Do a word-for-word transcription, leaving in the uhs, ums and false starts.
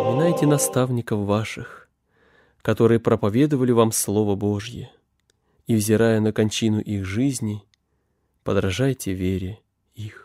Поминайте наставников ваших, которые проповедовали вам Слово Божье, и, взирая на кончину их жизни, подражайте вере их.